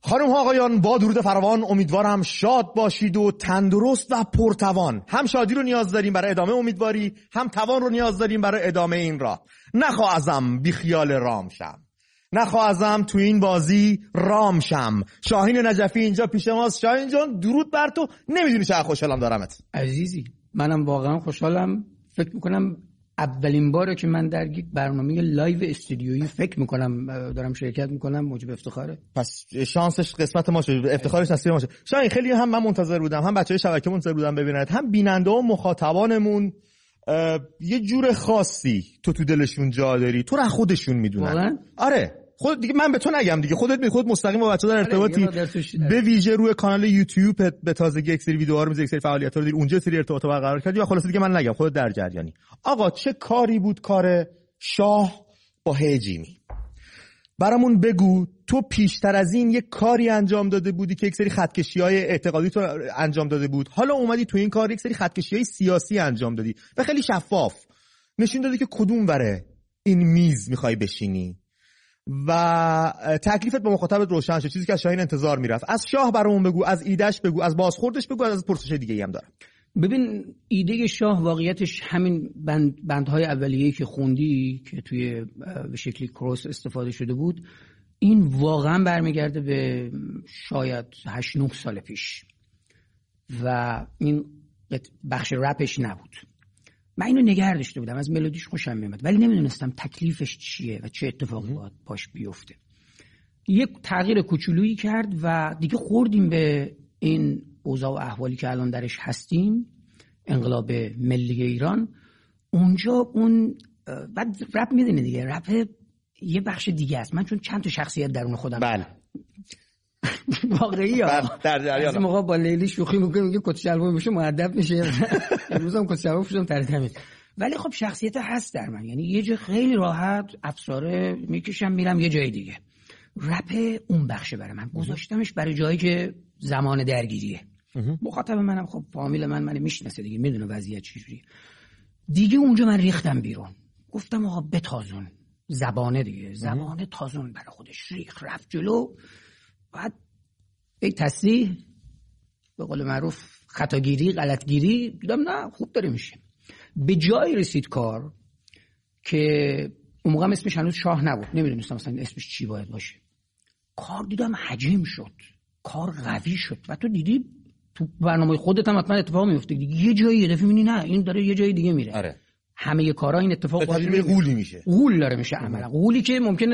خانم ها آقایان، با درود فراوان، امیدوارم شاد باشید و تندرست و پرتوان. هم شادی رو نیاز داریم برای ادامه امیدواری، هم توان رو نیاز داریم برای ادامه این راه. نخواه ازم بی خیال رام شم، نخواه ازم تو این بازی رام شم. شاهین نجفی اینجا پیش ماست. شاهین جان درود بر تو. نمیدونی چقدر خوشحالم دارمت عزیزی. منم واقعا خوشحالم. فکر میکنم اولین باره که من در یک برنامه لایو استودیویی فکر میکنم دارم شرکت میکنم. موجب افتخاره. پس شانسش قسمت ما شد، افتخارش نصیب ما شد. شاید خیلی هم من منتظر بودم، هم بچهای شبکه منتظر بودن ببینن، هم بیننده و مخاطبانمون یه جور خاصی تو دلشون جا داری، تو را خودشون میدونن. آره خود دیگه من به تو نگم دیگه، خودت مستقیم با بچه‌ها در ارتباطی. به ویژه روی کانال یوتیوب به تازگی یک سری ویدیوها رو میذاری، یک سری فعالیت‌ها رو داری اونجا، سری ارتباط برقرار کردی. یا خلاص دیگه من نگم، خودت در جریانی. آقا چه کاری بود کار شاه با هجیمی؟ برامون بگو. تو پیشتر از این یک کاری انجام داده بودی که یک سری خطکشی‌های اعتقادی تو انجام داده بود، حالا اومدی تو این کار یک سری خطکشی‌های سیاسی انجام دادی و خیلی شفاف نشون دادی که کدوم وره این میز می‌خوای بشینی و تکلیفت با مخاطبت روشن شد. چیزی که از شاهین انتظار میرفت. از شاه برامون بگو، از ایدهش بگو، از بازخوردش بگو، از پرسش دیگه‌ای هم دارم. ببین، ایده شاه واقعیتش همین بندهای اولیه‌ای که خوندی که توی به شکلی کروس استفاده شده بود، این واقعا برمیگرده به شاید 8-9 سال پیش و این بخش رپش نبود. من اینو نگه داشته بودم، از ملودیش خوشم میاد ولی نمیدونستم تکلیفش چیه و چه اتفاقی باید باش بیفته. یک تغییر کوچولویی کرد و دیگه خوردیم به این اوضاع و احوالی که الان درش هستیم، انقلاب ملی ایران. اونجا اون بعد رپ میدونه دیگه، رپ یه بخش دیگه است. من چون چند تا شخصیت درون خودم بله واقعی در جریان. از موقع با لیلی شوخی میگه کت شلوار میشه مؤدب میشه، امروز هم کت شلوار پوشیدم ترتمیز. ولی خب شخصیت هست در من، یعنی یه جای خیلی راحت افساره میکشم میرم یه جای دیگه. رپ اون بخشه برای من، گذاشتمش برای جایی که زمان درگیریه. مخاطب منم خب فامیل من میشناسه دیگه، میدونه وضعیت چجوریه دیگه. اونجا من ریختم بیرون، گفتم آقا بتازون زبانه دیگه، زبانه تازون برای خودش ریخ، رفت جلو. بعد ای تصحیح به قول معروف، خطاگیری، غلطگیری، دیدم نه خوب داره میشه. به جای رسید کار که اون موقع اسمش هنوز شاه نبود، نمیدونستم مثلا اسمش چی باید باشه. کار دیدم حجم شد، کار قوی شد و تو دیدی تو برنامه خودت هم حتما اتفاق میفته دیگه. یه جایی یه دفعه میبینی نه این داره یه جای دیگه میره. آره. همه کارا این اتفاق باشه، غولی میشه، غول داره میشه عملا. غولی که ممکنه